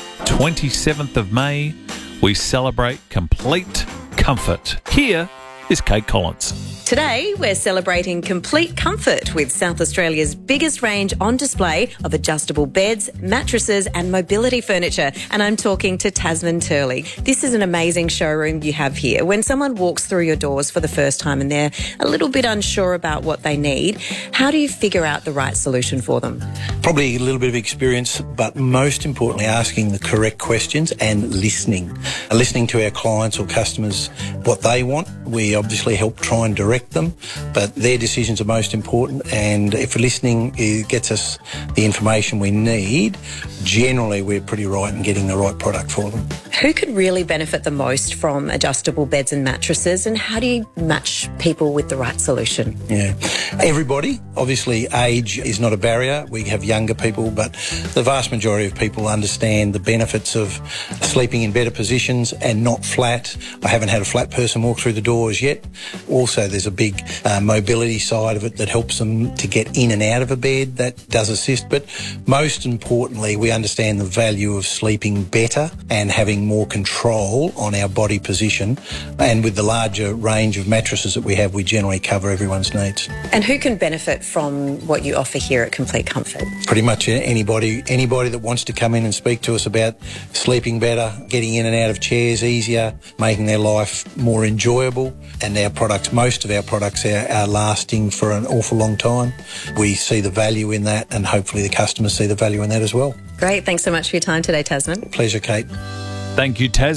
27th of May, we celebrate Complete Comfort. Here is Kate Collins. Today, we're celebrating Complete Comfort with South Australia's biggest range on display of adjustable beds, mattresses and mobility furniture. And I'm talking to Tasman Turley. This is an amazing showroom you have here. When someone walks through your doors for the first time and they're a little bit unsure about what they need, how do you figure out the right solution for them? Probably a little bit of experience, but most importantly, asking the correct questions and listening. Listening to our clients or customers, what they want. We obviously help try and direct them, but their decisions are most important, and if listening gets us the information we need, generally we're pretty right in getting the right product for them. Who could really benefit the most from adjustable beds and mattresses, and how do you match people with the right solution? Yeah, everybody. Obviously age is not a barrier. We have younger people, but the vast majority of people understand the benefits of sleeping in better positions and not flat. I haven't had a flat person walk through the doors yet. Also, there's a big mobility side of it that helps them to get in and out of a bed. That does assist, but most importantly, we understand the value of sleeping better and having more control on our body position. And with the larger range of mattresses that we have, we generally cover everyone's needs. And who can benefit from what you offer here at Complete Comfort? Pretty much anybody that wants to come in and speak to us about sleeping better, getting in and out of chairs easier, making their life more enjoyable. And our products, most of our products are lasting for an awful long time. We see the value in that, and hopefully the customers see the value in that as well. Great. Thanks so much for your time today, Tasman. Pleasure, Kate. Thank you, Tasman.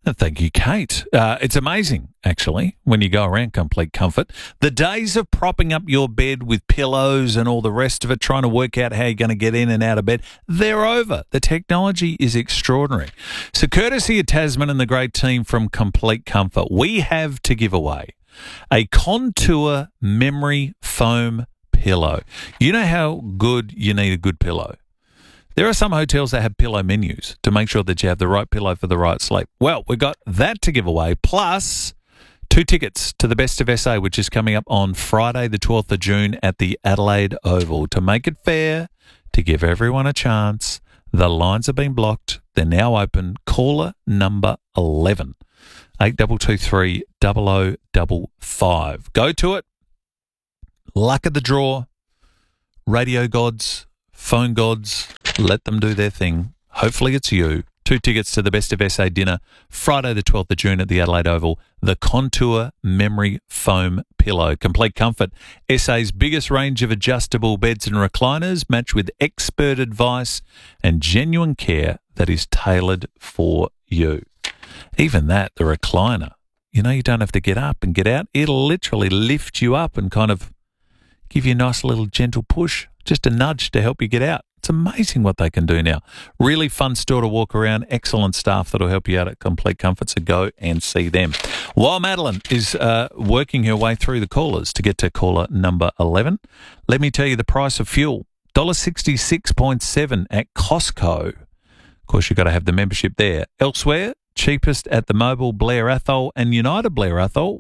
Thank you, Kate. It's amazing, actually, when you go around Complete Comfort. The days of propping up your bed with pillows and all the rest of it, trying to work out how you're going to get in and out of bed, they're over. The technology is extraordinary. So courtesy of Tasman and the great team from Complete Comfort, we have to give away a Contour Memory Foam pillow. You know how good you need a good pillow? There are some hotels that have pillow menus to make sure that you have the right pillow for the right sleep. Well, we've got that to give away, plus 2 tickets to the Best of SA, which is coming up on Friday, the 12th of June at the Adelaide Oval. To make it fair, to give everyone a chance, the lines have been blocked. They're now open. Caller number 11, 8223 0055. Go to it. Luck of the draw. Radio gods, phone gods, let them do their thing. Hopefully it's you. 2 tickets to the Best of SA dinner, Friday the 12th of June at the Adelaide Oval. The Contour Memory Foam Pillow. Complete Comfort, SA's biggest range of adjustable beds and recliners, matched with expert advice and genuine care that is tailored for you. Even that, the recliner, you know, you don't have to get up and get out. It'll literally lift you up and kind of give you a nice little gentle push, just a nudge to help you get out. It's amazing what they can do now. Really fun store to walk around. Excellent staff that will help you out at Complete Comfort, so go and see them. While Madeline is working her way through the callers to get to caller number 11, let me tell you the price of fuel. $1.66.7 at Costco. Of course, you've got to have the membership there. Elsewhere, cheapest at the Mobil Blair Athol and United Blair Athol,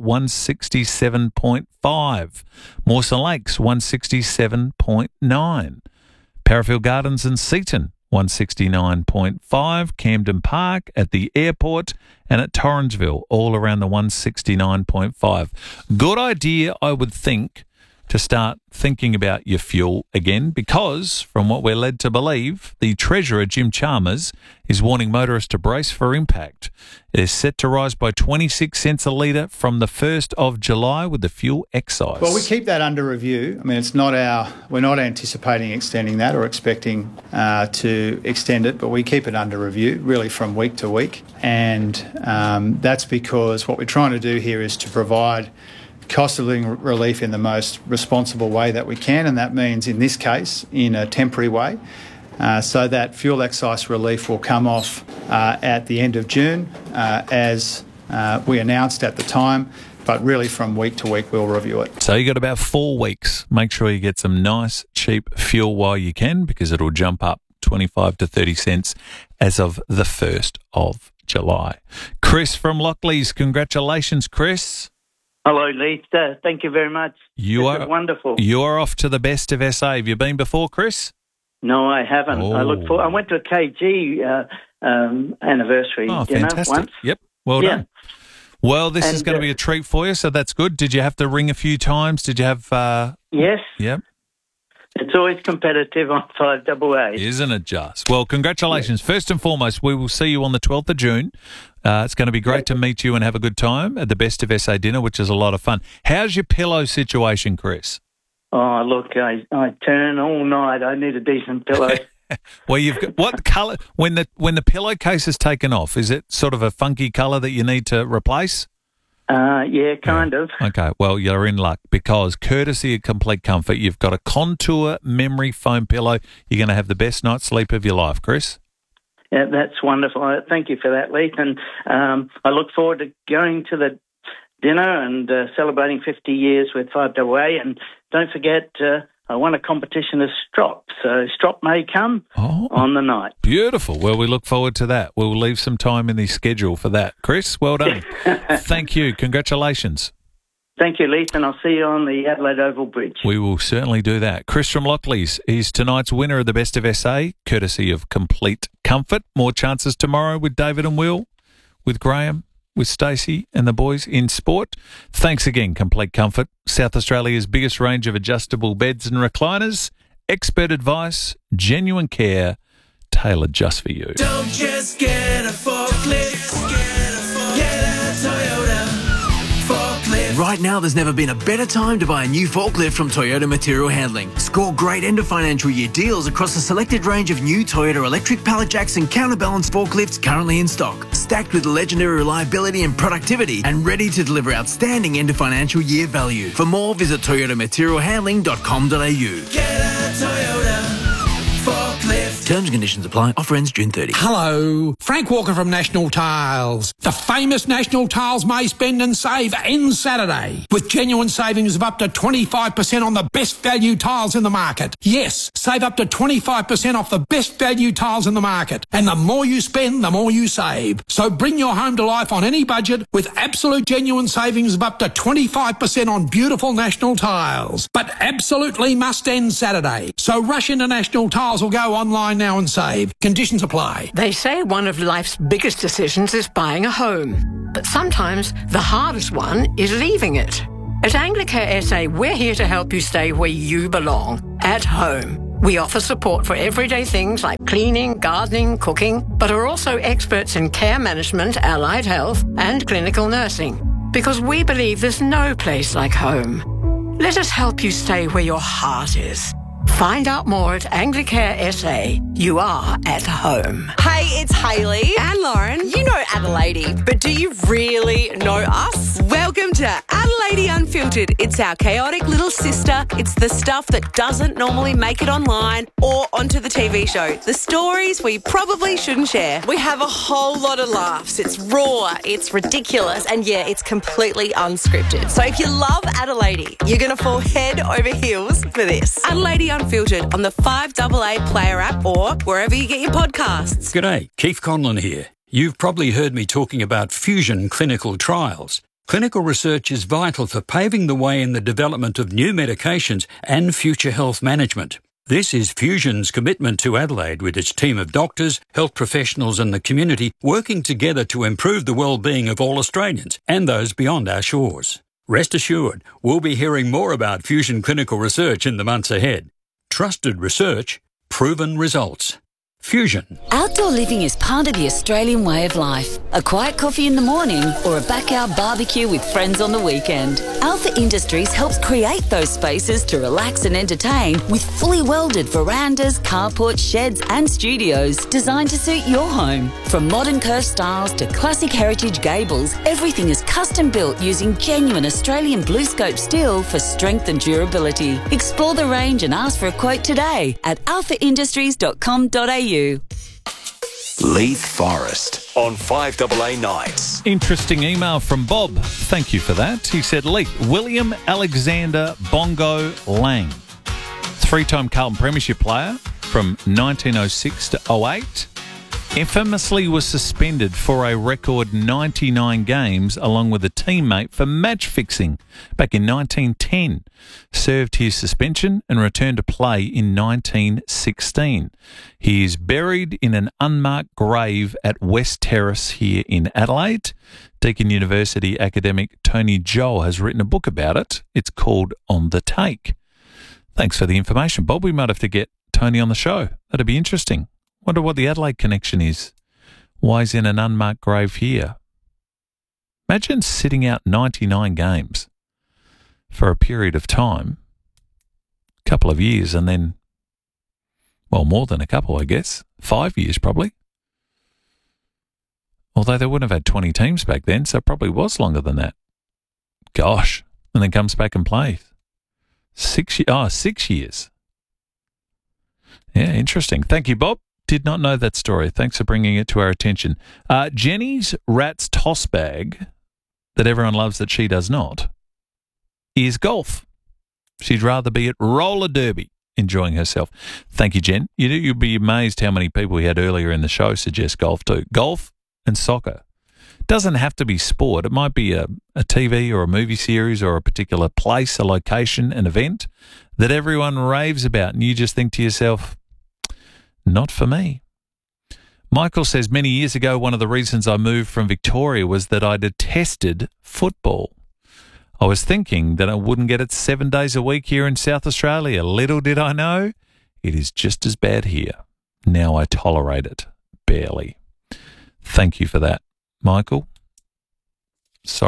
$167.5. Mawson Lakes, $167.9. Parafield Gardens and Seaton, $169.5. Camden Park, at the airport, and at Torrensville, all around the $169.5. Good idea, I would think, to start thinking about your fuel again, because from what we're led to believe, the Treasurer, Jim Chalmers, is warning motorists to brace for impact. It is set to rise by 26 cents a litre from the 1st of July with the fuel excise. Well, we keep that under review. I mean, we're not anticipating extending that or expecting to extend it, but we keep it under review really from week to week. And that's because what we're trying to do here is to provide cost of living relief in the most responsible way that we can, and that means in this case in a temporary way, so that fuel excise relief will come off at the end of June as we announced at the time, but really from week to week we'll review it. So you got about 4 weeks. Make sure you get some nice cheap fuel while you can, because it'll jump up 25 to 30 cents as of the 1st of July. Chris from Lockleys, congratulations, Chris. Hello, Lee. Thank you very much. You are wonderful. You are off to the Best of SA. Have you been before, Chris? No, I haven't. Oh. I went to a KG anniversary dinner once. Yep. Well done. Well, this is going to be a treat for you, so that's good. Did you have to ring a few times? Did you have... Yes. Yep. It's always competitive on 5AA. Isn't it just? Well, congratulations. Yes. First and foremost, we will see you on the 12th of June. It's going to be great to meet you and have a good time at the Best of SA dinner, which is a lot of fun. How's your pillow situation, Chris? Oh, look, I turn all night. I need a decent pillow. Well, you've got, what colour, when the pillowcase is taken off, is it sort of a funky colour that you need to replace? Yeah, kind of. Okay, well, you're in luck, because courtesy of Complete Comfort, you've got a Contour Memory Foam pillow. You're going to have the best night's sleep of your life, Chris. Yeah, that's wonderful. Thank you for that, Leith. And I look forward to going to the dinner and celebrating 50 years with 5AA. And don't forget, I won a competition of strop, so strop may come on the night. Beautiful. Well, we look forward to that. We'll leave some time in the schedule for that. Chris, well done. Thank you. Congratulations. Thank you, Leith, and I'll see you on the Adelaide Oval Bridge. We will certainly do that. Chris from Lockleys is tonight's winner of the Best of SA, courtesy of Complete Comfort. More chances tomorrow with David and Will, with Graham, with Stacey and the boys in sport. Thanks again, Complete Comfort, South Australia's biggest range of adjustable beds and recliners, expert advice, genuine care, tailored just for you. Don't just get a forklift, get a Toyota forklift. Right Right now, there's never been a better time to buy a new forklift from Toyota Material Handling. Score great end of financial year deals across a selected range of new Toyota electric pallet jacks and counterbalance forklifts currently in stock, stacked with legendary reliability and productivity and ready to deliver outstanding end of financial year value. For more, visit toyotamaterialhandling.com.au. Get a Toyota forklift. Terms and conditions apply. Offer ends June 30. Hello, Frank Walker from National Tiles. The famous National Tiles May Spend and Save ends Saturday with genuine savings of up to 25% on the best value tiles in the market. Yes, save up to 25% off the best value tiles in the market. And the more you spend, the more you save. So bring your home to life on any budget with absolute genuine savings of up to 25% on beautiful National Tiles. But absolutely must end Saturday. So rush into National Tiles or go online now and save. Conditions apply. They say one of life's biggest decisions is buying a home. But sometimes the hardest one is leaving it. At Anglicare SA, we're here to help you stay where you belong, at home. We offer support for everyday things like cleaning, gardening, cooking, but are also experts in care management, allied health, and clinical nursing. Because we believe there's no place like home. Let us help you stay where your heart is. Find out more at Anglicare SA. You are at home. Hey, it's Hayley and Lauren. You know Adelaide, but do you really know us? Welcome to Adelaide Unfiltered. It's our chaotic little sister. It's the stuff that doesn't normally make it online or onto the TV show. The stories we probably shouldn't share. We have a whole lot of laughs. It's raw, it's ridiculous, and yeah, it's completely unscripted. So if you love Adelaide, you're going to fall head over heels for this. Adelaide Unfiltered on the 5AA Player app or wherever you get your podcasts. G'day, Keith Conlon here. You've probably heard me talking about fusion clinical trials. Clinical research is vital for paving the way in the development of new medications and future health management. This is Fusion's commitment to Adelaide with its team of doctors, health professionals and the community working together to improve the well-being of all Australians and those beyond our shores. Rest assured, we'll be hearing more about fusion clinical research in the months ahead. Trusted research, proven results. Fusion. Outdoor living is part of the Australian way of life. A quiet coffee in the morning or a backyard barbecue with friends on the weekend. Alpha Industries helps create those spaces to relax and entertain with fully welded verandas, carports, sheds and studios designed to suit your home. From modern curved styles to classic heritage gables, everything is custom built using genuine Australian BlueScope steel for strength and durability. Explore the range and ask for a quote today at alphaindustries.com.au. Leith Forest on 5AA Nights. Interesting email from Bob. Thank you for that. He said, Leith, William Alexander Bongo Lang, three-time Carlton Premiership player from 1906 to 08, infamously was suspended for a record 99 games along with a teammate for match fixing back in 1910, served his suspension and returned to play in 1916. He is buried in an unmarked grave at West Terrace here in Adelaide. Deakin University academic Tony Joel has written a book about it. It's called On the Take. Thanks for the information, Bob. We might have to get Tony on the show. That'd be interesting. Wonder what the Adelaide connection is. Why is in an unmarked grave here? Imagine sitting out 99 games for a period of time, a couple of years, and then, well, more than a couple, I guess. 5 years probably. Although they wouldn't have had 20 teams back then, so it probably was longer than that. Gosh. And then comes back and plays. 6 years. Yeah, interesting. Thank you, Bob. Did not know that story. Thanks for bringing it to our attention. Jenny's rat's toss bag, that everyone loves that she does not, is golf. She'd rather be at roller derby enjoying herself. Thank you, Jen. You'd be amazed how many people we had earlier in the show suggest golf too. Golf and soccer. Doesn't have to be sport. It might be a TV or a movie series or a particular place, a location, an event that everyone raves about, and you just think to yourself, not for me. Michael says, many years ago, one of the reasons I moved from Victoria was that I detested football. I was thinking that I wouldn't get it 7 days a week here in South Australia. Little did I know, it is just as bad here. Now I tolerate it. Barely. Thank you for that, Michael. Sorry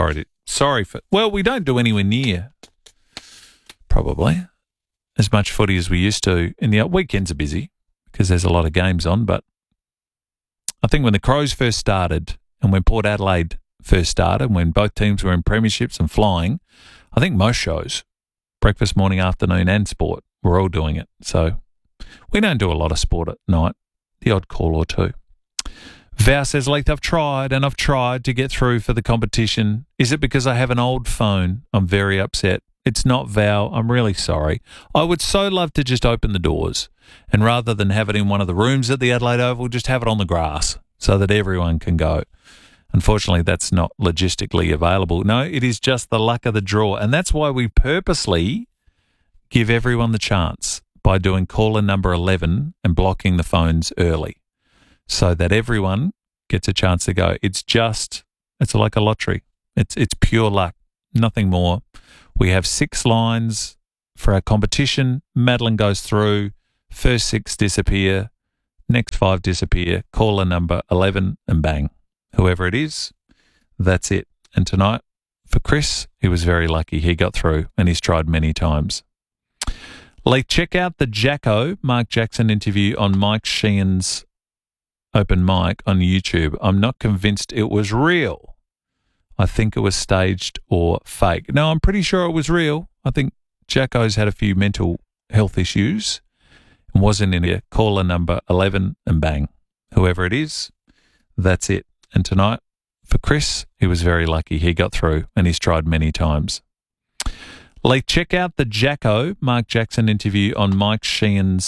sorry for... Well, we don't do anywhere near, probably, as much footy as we used to. In the weekends are busy because there's a lot of games on, but I think when the Crows first started and when Port Adelaide first started, when both teams were in premierships and flying, I think most shows, breakfast, morning, afternoon and sport, were all doing it. So we don't do a lot of sport at night, the odd call or two. Val says, Leith, I've tried to get through for the competition. Is it because I have an old phone? I'm very upset. It's not, Val. I'm really sorry. I would so love to just open the doors and rather than have it in one of the rooms at the Adelaide Oval, just have it on the grass so that everyone can go. Unfortunately, that's not logistically available. No, it is just the luck of the draw. And that's why we purposely give everyone the chance by doing caller number 11 and blocking the phones early so that everyone gets a chance to go. It's like a lottery. It's pure luck, nothing more. We have 6 lines for our competition. Madeline goes through. First 6 disappear. Next 5 disappear. Caller number 11 and bang. Whoever it is, that's it. And tonight, for Chris, he was very lucky. He got through and he's tried many times. Check out the Jacko Mark Jackson interview on Mike Sheehan's open mic on YouTube. I'm not convinced it was real. I think it was staged or fake. No, I'm pretty sure it was real. I think Jacko's had a few mental health issues and wasn't in here. Caller number 11 and bang. Whoever it is, that's it. And tonight, for Chris, he was very lucky. He got through and he's tried many times. Check out the Jacko Mark Jackson interview on Mike Sheehan's